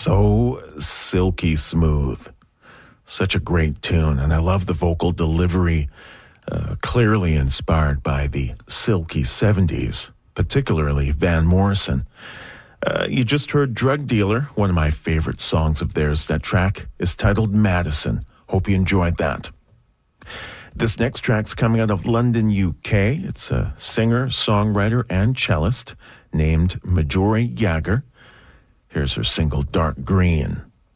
So silky smooth. Such a great tune, and I love the vocal delivery, clearly inspired by the silky 70s, particularly Van Morrison. You just heard Drug Dealer, one of my favorite songs of theirs. That track is titled Madison. Hope you enjoyed that. This next track's coming out of London, UK. It's a singer, songwriter, and cellist named Majori Jager. Here's her single, Dark Green.